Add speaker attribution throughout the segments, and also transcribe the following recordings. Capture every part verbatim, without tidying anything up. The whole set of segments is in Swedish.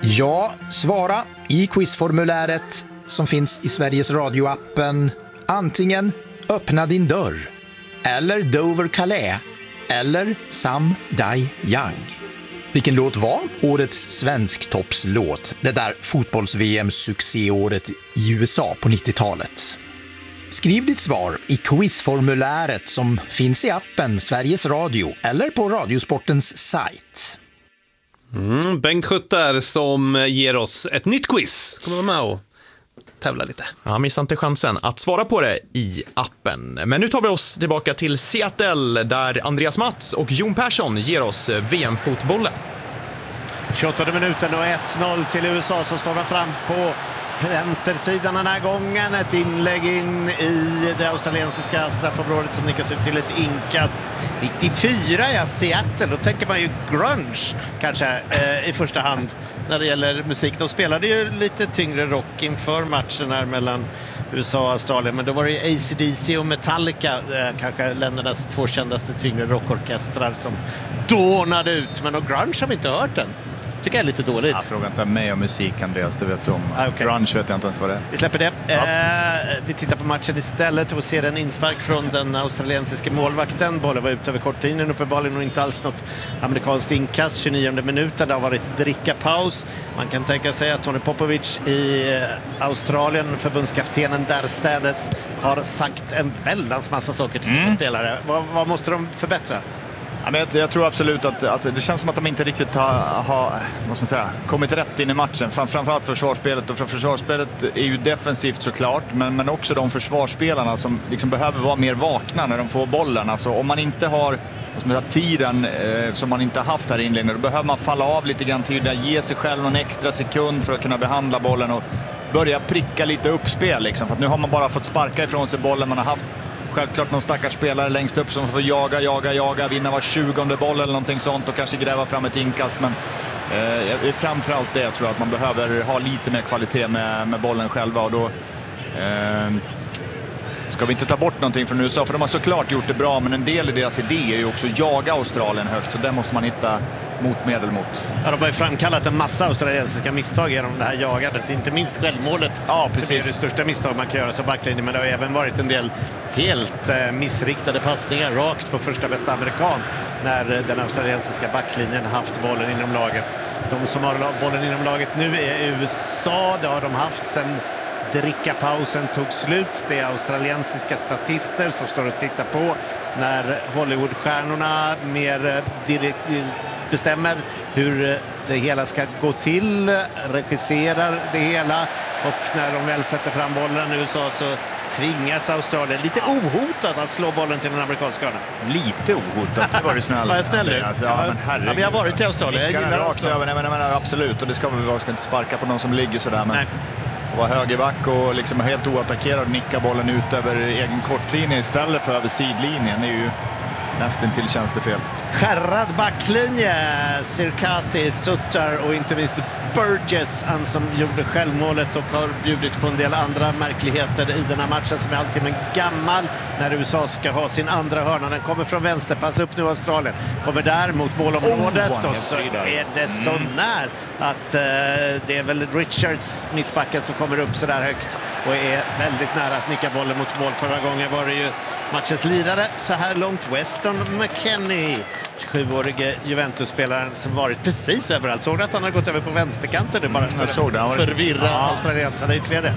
Speaker 1: Ja, svara i quizformuläret som finns i Sveriges radioappen. Antingen öppna din dörr, eller Dover Calais, eller Sam Dai Young. Vilken låt var årets svensk toppslåt? Det där fotbolls-V M-succéåret i U S A på nittiotalet. Skriv ditt svar i quizformuläret som finns i appen Sveriges Radio eller på Radiosportens sajt.
Speaker 2: Mm, Bengt Schutter som ger oss ett nytt quiz. Kommer vara med och tävla lite.
Speaker 3: Ja, missa inte chansen att svara på det i appen. Men nu tar vi oss tillbaka till Seattle där Andreas Mats och Jon Persson ger oss V M-fotbollen.
Speaker 4: tjugoåttonde minuten och ett noll till U S A som står fram på vänstersidan den här gången. Ett inlägg in i det australiensiska straffområdet som nickas ut till ett inkast. nittiofyra är Seattle, då tänker man ju grunge kanske eh, i första hand när det gäller musik. De spelade ju lite tyngre rock inför matchen här mellan U S A och Australien, men då var det ju A C D C och Metallica, eh, kanske ländernas två kändaste tyngre rockorkestrar som dånade ut. Men och grunge har vi inte hört än. Tycker jag är lite dåligt.
Speaker 5: Jag frågar inte mig om musik, Andreas, det vet du om.
Speaker 4: Ah, okay.
Speaker 5: Grunge vet jag inte ens vad det är.
Speaker 4: Vi släpper det.
Speaker 5: Ja.
Speaker 4: Eh, vi tittar på matchen istället och ser en inspark från den australiensiska målvakten. Bollen var ute över kortlinjen uppenbarligen och inte alls något amerikanskt inkast. tjugonionde minuten, det har varit drickapaus. Man kan tänka sig att Tony Popovic i Australien, förbundskaptenen därstädes, har sagt en väldans massa saker till sina mm. spelare. Vad, vad måste de förbättra?
Speaker 5: Ja, men jag, jag tror absolut att, att det känns som att de inte riktigt har, har vad ska man säga, kommit rätt in i matchen. Fram, framförallt försvarsspelet. Och för försvarsspelet är ju defensivt såklart, men, men också de försvarsspelarna som liksom behöver vara mer vakna när de får bollen. Alltså, om man inte har vad ska man säga, tiden eh, som man inte haft här i inledningen, då behöver man falla av lite grann tydligare, ge sig själv någon extra sekund för att kunna behandla bollen och börja pricka lite uppspel. Liksom. För att nu har man bara fått sparka ifrån sig bollen. Man har haft självklart någon stackars spelare längst upp som får jaga, jaga, jaga, vinna var tjugonde boll eller någonting sånt och kanske gräva fram ett inkast. Men eh, framförallt det jag tror jag att man behöver ha lite mer kvalitet med, med bollen själva. Och då eh, ska vi inte ta bort någonting från U S A, för de har såklart gjort det bra, men en del i deras idé är ju också jaga Australien högt, så där måste man hitta motmedel mot.
Speaker 4: Ja, de har ju framkallat en massa australiensiska misstag genom det här jagandet, inte minst självmålet.
Speaker 5: Ja, precis.
Speaker 4: Det är det största misstag man kan göra som backlinje, men det har ju även varit en del helt eh, missriktade passningar rakt på första bästa amerikan när eh, den australiensiska backlinjen haft bollen inom laget. De som har bollen inom laget nu är U S A, det har de haft sedan drickapausen tog slut. Det är australiensiska statister som står och tittar på när Hollywoodstjärnorna mer direkt bestämmer hur det hela ska gå till, regisserar det hela, och när de väl sätter fram bollen i U S A så tvingas Australien lite ohotat att slå bollen till den amerikanska hörnan.
Speaker 5: Lite ohotat, det var det snäll.
Speaker 4: Var jag snäll nu?
Speaker 5: Alltså, ja, men herregud.
Speaker 4: Ja, vi har varit i Australien. Jag gillar
Speaker 5: rakt över, nej, men, men, absolut, och det ska vi vara, ska inte sparka på någon som ligger sådär, men nej. Var högerback och liksom helt oattackerad och nicka bollen ut över egen kortlinje istället för över sidlinjen. Det är ju nästan till tjänstefel.
Speaker 4: Skärrad backlinje. Sirkati, Sutter och inte minst Burgess, han som gjorde självmålet och har bjudit på en del andra märkligheter i den här matchen som är alltid en gammal när U S A ska ha sin andra hörna. Den kommer från vänster, pass upp nu Australien. Kommer där mot målområdet oh, och så är det så mm. när att eh, det är väl Richards, mittbacken, som kommer upp så där högt och är väldigt nära att nicka bollen mot mål. Förra gången var det ju matchens lidare så här långt, Weston McKennie, tjugosjuårige Juventus-spelaren som varit precis överallt. Såg att han har gått över på vänsterkanten nu bara för att förvirra ja. australiensarna ytterligare.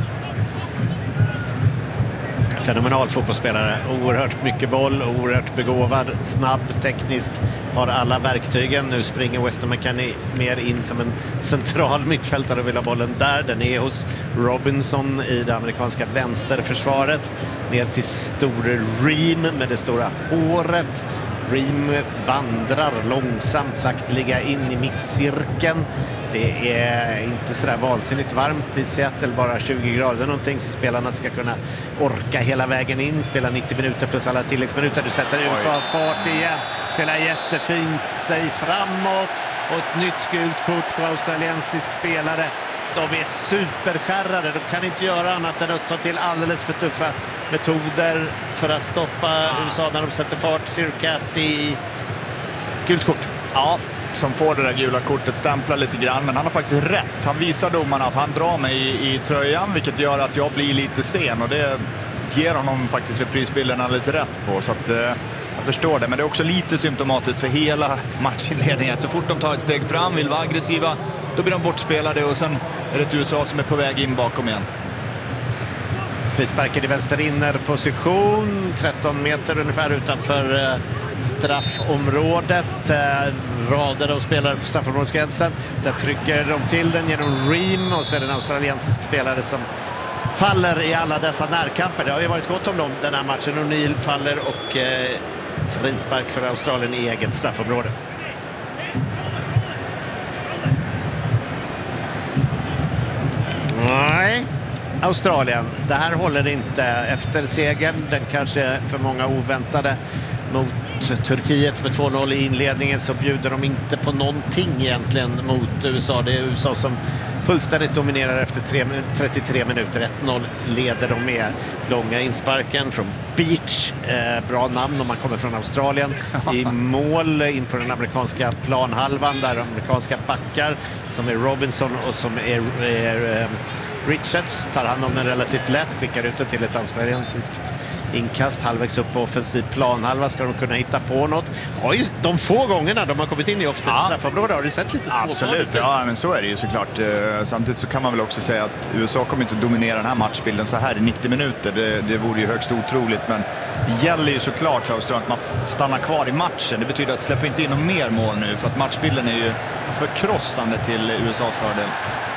Speaker 4: Fenomenal fotbollsspelare, oerhört mycket boll, oerhört begåvad, snabb, teknisk, har alla verktygen. Nu springer Weston McKennie mer in som en central mittfältare och vill ha bollen där. Den är hos Robinson i det amerikanska vänsterförsvaret. Ner till store Ream med det stora håret. Ream vandrar långsamt sakteliga in i mittcirkeln. Det är inte sådär vansinnigt varmt i Seattle, bara tjugo grader någonting, så spelarna ska kunna orka hela vägen in, spela nittio minuter plus alla tilläggsminuter. Du sätter U S A fart igen, spelar jättefint sig framåt och ett nytt gult kort på australiensisk spelare. De är superskärrade, de kan inte göra annat än att ta till alldeles för tuffa metoder för att stoppa U S A när de sätter fart. Cirka till gult kort.
Speaker 5: Ja, som får det där gula kortet stämplar lite grann, men han har faktiskt rätt. Han visar domaren att han drar mig i, i tröjan, vilket gör att jag blir lite sen, och det ger honom faktiskt reprisbilden alldeles rätt på, så att eh, jag förstår det. Men det är också lite symptomatiskt för hela matchinledningen. Så fort de tar ett steg fram, vill vara aggressiva, då blir de bortspelade, och sen är det ett U S A som är på väg in bakom igen.
Speaker 4: Frisparken i vänster innerposition, tretton meter ungefär utanför eh, straffområdet. Eh, rader av spelare på straffområdesgränsen. Där trycker de till den genom Ream, och så är det en australiensisk spelare som faller i alla dessa närkamper. Det har ju varit gott om dem den här matchen. O'Neill faller och eh, frispark för Australien i eget straffområde. Nej, Australien. Det här håller inte efter segern. Den kanske för många oväntade mot Turkiet med två noll i inledningen, så bjuder de inte på någonting egentligen mot U S A. Det är U S A som fullständigt dominerar efter trettiotre minuter. ett noll leder de med långa insparken från Beach. Eh, bra namn om man kommer från Australien. I mål in på den amerikanska planhalvan, där amerikanska backar som är Robinson och som är, är eh, Richards tar hand om den relativt lätt, skickar ut den till ett australiensiskt inkast halvvägs upp på offensiv planhalva. Ska de kunna hitta på något? Ja, just de få gångerna de har kommit in i offensiv ja. straffområde har det sett lite småfarligt.
Speaker 5: Absolut, ja, men så är det ju såklart. Samtidigt så kan man väl också säga att U S A kommer inte dominera den här matchbilden så här i nittio minuter. Det, det vore ju högst otroligt, men det gäller ju såklart för Australien att man stannar kvar i matchen. Det betyder att släppa inte in någon mer mål nu, för att matchbilden är ju förkrossande till U S A:s fördel.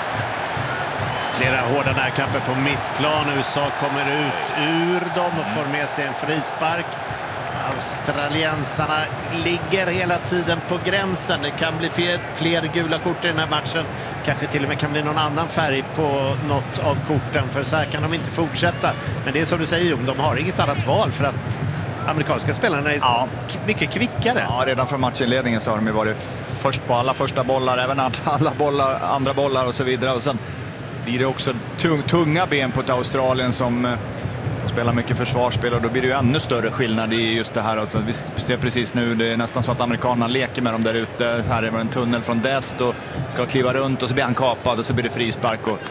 Speaker 4: Flera hårda närkamper på mittplan. U S A kommer ut ur dem och får med sig en frispark. Australiensarna ligger hela tiden på gränsen. Det kan bli fler, fler gula kort i den här matchen. Kanske till och med kan bli någon annan färg på något av korten, för så här kan de inte fortsätta. Men det är som du säger, Jon, de har inget annat val, för att amerikanska spelarna är ja. mycket kvickare.
Speaker 5: Ja, redan från matchinledningen så har de ju varit först på alla första bollar, även alla bollar, andra bollar och så vidare. Och sen blir det också tung, tunga ben på ett Australien som eh, får spela mycket försvarsspel, och då blir det ju ännu större skillnad i just det här. Alltså, vi ser precis nu, det är nästan så att amerikanerna leker med dem där ute. Här är det en tunnel från Dest och ska kliva runt, och så blir han kapad och så blir det frispark. Och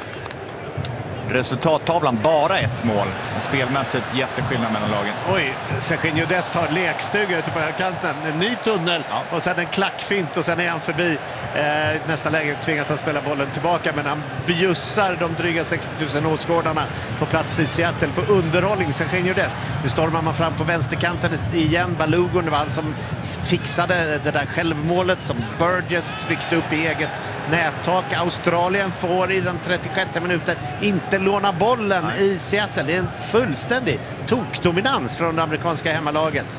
Speaker 5: resultattavlan bara ett mål. Spelmässigt jätteskillnad mellan lagen.
Speaker 4: Oj, Serginho Dest har lekstuga ute på högerkanten. En ny tunnel ja. och sen en klackfint, och sen är han förbi. Eh, nästa läge tvingas han spela bollen tillbaka, men han bjussar de dryga sextio tusen åskådarna på plats i Seattle på underhållning. Serginho Dest. Nu stormar man fram på vänsterkanten igen. Balogun, det var han som fixade det där självmålet som Burgess tryckte upp i eget nättak. Australien får i den trettiosjätte minuten inte låna bollen Nej. i Seattle. Det är en fullständig tokdominans från det amerikanska hemmalaget.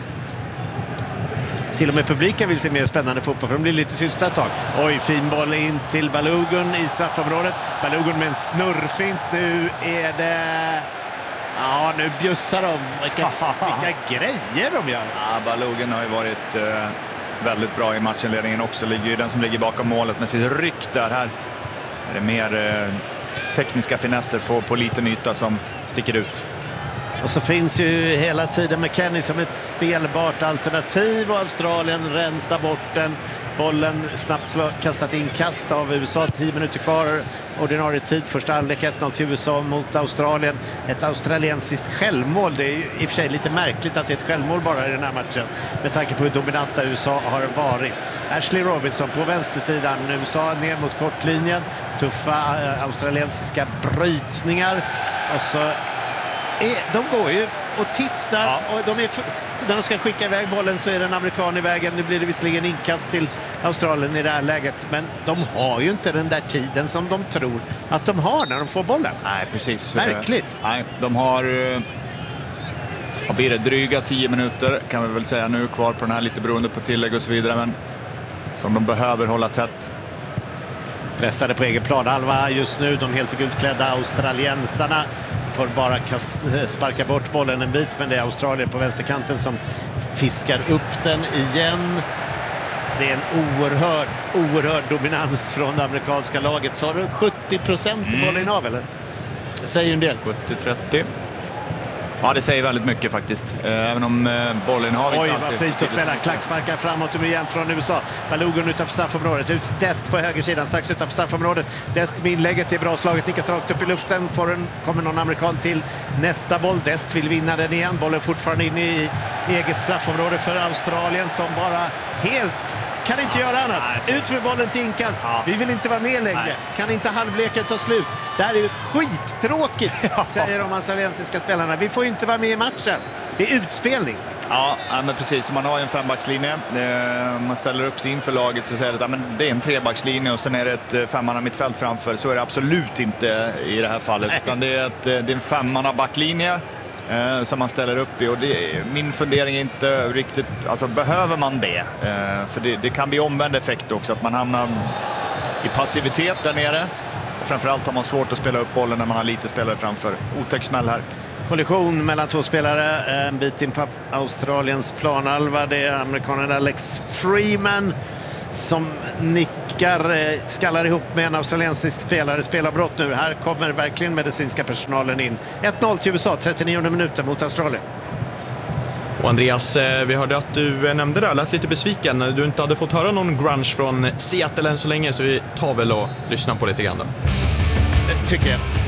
Speaker 4: Till och med publiken vill se mer spännande fotboll, för de blir lite tysta ett tag. Oj, fin boll in till Balogun i straffområdet. Balogun med en snurrfint. Nu är det... Ja, nu bjussar de. Vilka, vilka grejer de gör.
Speaker 5: Ja, Balogun har ju varit eh, väldigt bra i matchinledningen också. Ligger ju den som ligger bakom målet med sitt ryck där. Här är det mer... Eh, tekniska finesser på, på liten yta som sticker ut.
Speaker 4: Och så finns ju hela tiden McKennie som ett spelbart alternativ, och Australien rensar bort den. Bollen snabbt kastat in kast av U S A, tio minuter kvar ordinarie tid. Första halvlek ett noll till U S A mot Australien. Ett australiensiskt självmål. Det är ju i och för sig lite märkligt att det är ett självmål bara i den här matchen, med tanke på hur dominanta U S A har varit. Ashley Robinson på vänstersidan. U S A ner mot kortlinjen. Tuffa äh, australiensiska brytningar. Och så är, de går ju och tittar ja. och de är för, när de ska skicka iväg bollen så är det en amerikan i vägen. Nu blir det visserligen inkast till Australien i det här läget, men de har ju inte den där tiden som de tror att de har när de får bollen.
Speaker 5: Nej, precis.
Speaker 4: Märkligt.
Speaker 5: Nej, de har vad blir det, dryga tio minuter kan vi väl säga nu kvar på den här, lite beroende på tillägg och så vidare, men som de behöver hålla tätt.
Speaker 4: Pressade på egen planhalva just nu, de helt utklädda australiensarna får bara kast, sparka bort bollen en bit, men det är Australien på vänsterkanten som fiskar upp den igen. Det är en oerhörd, oerhörd dominans från det amerikanska laget. Så har du sjuttio procent bollen av, eller? Det säger en del.
Speaker 5: sjuttio trettio. Ja, det säger väldigt mycket faktiskt. Även om bollen har vi
Speaker 4: Oj,
Speaker 5: inte
Speaker 4: vad
Speaker 5: alltid...
Speaker 4: fint att spela. Klacksparkar framåt och igen från U S A. Balogun utanför straffområdet. Ut Dest på högersidan, strax utanför straffområdet. Dest med inlägget är bra slaget. Nickas rakt upp i luften. Får en, kommer någon amerikan till nästa boll. Dest vill vinna den igen. Bollen fortfarande inne i eget straffområde för Australien som bara helt kan inte göra annat. Ut med bollen till inkast. Vi vill inte vara med längre. Kan inte halvleken ta slut. Det här är skittråkigt, säger de australiensiska spelarna. Vi får inte vara med i matchen. Det är utspelning.
Speaker 5: Ja, men precis. Man har ju en fembackslinje. Man ställer upp sig inför laget så säger det att det är en trebackslinje och sen är det ett femmanna mittfält framför. Så är det absolut inte i det här fallet. Utan det är, ett, det är en femmanna backlinje eh, som man ställer upp i. Och det, min fundering är inte riktigt... Alltså, behöver man det? Eh, för det, det kan bli omvänd effekt också. Att man hamnar i passivitet där nere. Och framförallt har man svårt att spela upp bollen när man har lite spelare framför. Otäck smäll här.
Speaker 4: Kollision mellan två spelare, en bit in på Australiens planhalva. Det är amerikanen Alex Freeman som nickar, skallar ihop med en australiensisk spelare. Spelarbrott nu. Här kommer verkligen medicinska personalen in. ett noll till U S A, trettionionde minuten mot Australien.
Speaker 3: Och Andreas, vi hörde att du nämnde det, lät lite besviken. Du inte hade fått höra någon grunge från Seattle än så länge, så vi tar väl och lyssnar på lite grann då.
Speaker 4: Tycker jag.